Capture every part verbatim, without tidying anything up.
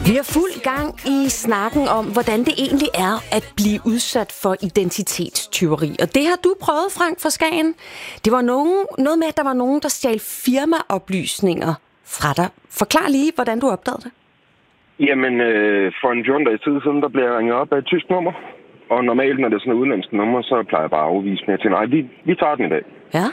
Vi er fuld gang i snakken om, hvordan det egentlig er at blive udsat for identitetstyveri. Og det har du prøvet, Frank fra Skagen. Det var nogen, noget med, at der var nogen, der stjal firmaoplysninger fra dig. Forklar lige, hvordan du opdagede det. Jamen, øh, for en fjorten dage tid siden, der blev jeg ringet op af et tysk nummer. Og normalt, når det er sådan et udenlandsk nummer, så plejer jeg bare at afvise mig til, nej, vi, vi tager den i dag. Ja.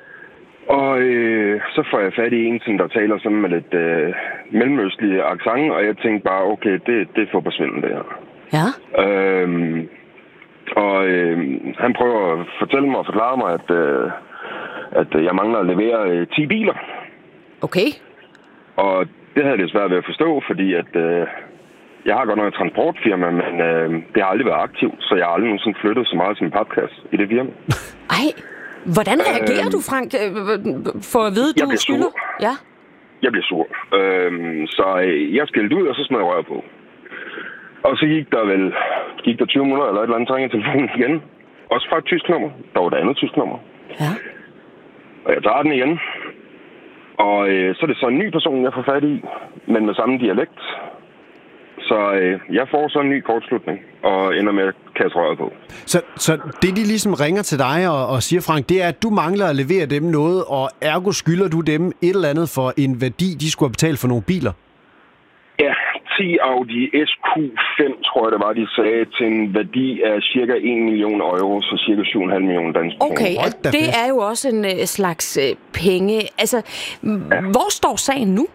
Og øh, så får jeg fat i en, som der taler sådan med lidt øh, mellemøstlige accent, og jeg tænkte bare, okay, det, det er fodboldsvindel, det her. Ja. Øhm, og øh, han prøver at fortælle mig og forklare mig, at, øh, at jeg mangler at levere øh, ti biler. Okay. Og det havde jeg lidt svært ved at forstå, fordi at, øh, jeg har godt nok et transportfirma, men øh, det har aldrig været aktivt, så jeg har aldrig nogensinde flyttet så meget som en papkasse i det firma. Ej, hvordan reagerer øh, du, Frank, for at vide, du skylder? Ja. Jeg bliver sur. Øh, så øh, jeg skældte ud, og så smed jeg rør på. Og så gik der vel gik der tyve minutter eller et eller andet, trænger telefonen igen. Også fra et tysk nummer. Der var et andet tysk nummer. Ja. Og jeg tager den igen. Og øh, så er det så en ny person, jeg får fat i, men med samme dialekt. Så øh, jeg får så en ny kortslutning, og ender med at kaste røret på. Så, så det, de ligesom ringer til dig og, og siger, Frank, det er, at du mangler at levere dem noget, og ergo skylder du dem et eller andet for en værdi, de skulle have betalt for nogle biler? Ja, ti Audi S Q fem, tror jeg det var, de sagde, til en værdi af cirka en million euro, så cirka syv komma fem millioner danske kroner. Okay, altså, det er jo også en uh, slags uh, penge. Altså, ja. Hvor står sagen nu?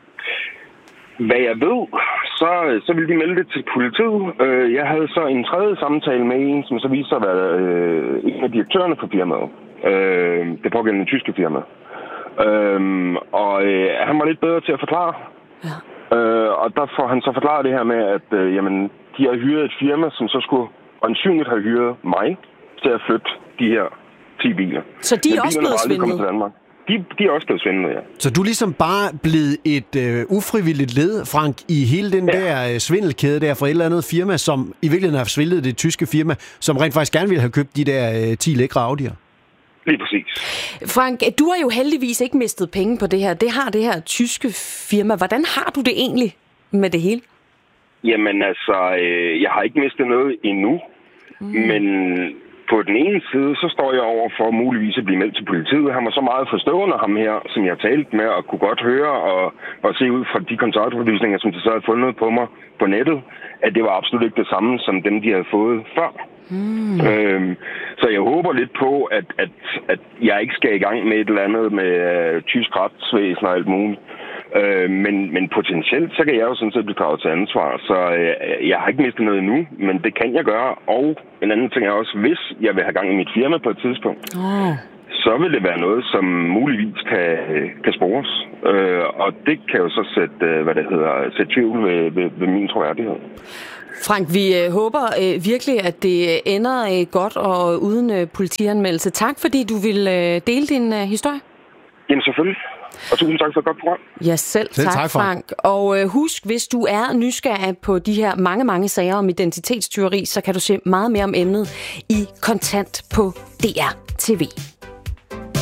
Hvad jeg ved, så, så ville de melde det til politiet. Jeg havde så en tredje samtale med en, som så viste sig at være øh, en af direktørerne for firmaet. Øh, det pågældende tyske firma. Øh, og øh, han var lidt bedre til at forklare. Ja. Øh, og der får han så forklaret det her med, at øh, jamen, de har hyret et firma, som så skulle øjensynligt have hyret mig til at flytte de her ti biler. Så de er også blevet svindlet? De, de er også blevet svindlet, ja. Så du er ligesom bare blevet et øh, ufrivilligt led, Frank, i hele den ja. der øh, svindelkæde der fra et eller andet firma, som i virkeligheden har svindlet det tyske firma, som rent faktisk gerne ville have købt de der øh, ti lækre Audi'er. Lige præcis. Frank, du har jo heldigvis ikke mistet penge på det her. Det har det her tyske firma. Hvordan har du det egentlig med det hele? Jamen altså, øh, jeg har ikke mistet noget endnu, mm. men på den ene side, så står jeg over for muligvis at blive meldt til politiet. Han var så meget forstående, ham her, som jeg talte med, og kunne godt høre og, og se ud fra de kontaktoplysninger, som de så havde fundet på mig på nettet, at det var absolut ikke det samme, som dem, de havde fået før. Mm. Øhm, så jeg håber lidt på, at, at, at jeg ikke skal i gang med et eller andet med uh, tysk retsvæsen og alt muligt. Øh, men, men potentielt, så kan jeg jo sådan set blive draget til ansvar. Så øh, jeg har ikke mistet noget endnu, men det kan jeg gøre. Og en anden ting er også, hvis jeg vil have gang i mit firma på et tidspunkt, oh. så vil det være noget, som muligvis kan, kan spores. Øh, og det kan jo så sætte, hvad det hedder, sætte tvivl ved, ved, ved min troværdighed. Frank, vi øh, håber øh, virkelig, at det ender øh, godt og uden øh, politianmeldelse. Tak, fordi du vil øh, dele din øh, historie. Jamen selvfølgelig. Og tusind tak for et godt program. Ja, selv, selv tak, tak Frank. Og øh, husk, hvis du er nysgerrig på de her mange, mange sager om identitetstyveri, så kan du se meget mere om emnet i Kontant på D R T V.